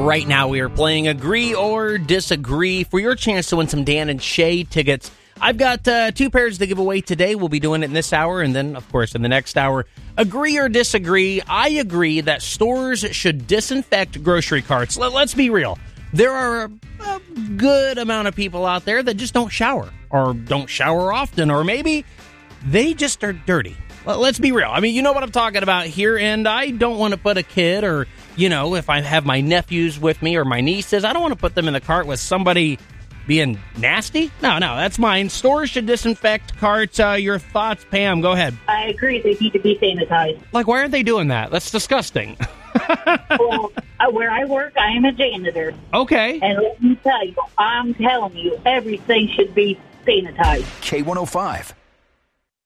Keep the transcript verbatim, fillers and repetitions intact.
Right now we are playing Agree or Disagree for your chance to win some Dan and Shay tickets. I've got uh, two pairs to give away today. We'll be doing it in this hour and then, of course, in the next hour. Agree or disagree? I agree that stores should disinfect grocery carts. Let, let's be real. There are a good amount of people out there that just don't shower or don't shower often, or maybe they just are dirty. Well, let's be real. I mean, you know what I'm talking about here, and I don't want to put a kid or, you know, if I have my nephews with me or my nieces, I don't want to put them in the cart with somebody being nasty. No, no, that's mine. Stores should disinfect carts. Uh, your thoughts, Pam? Go ahead. I agree. They need to be sanitized. Like, why aren't they doing that? That's disgusting. Well, uh, where I work, I am a janitor. Okay. And let me tell you, I'm telling you, everything should be sanitized. K one oh five.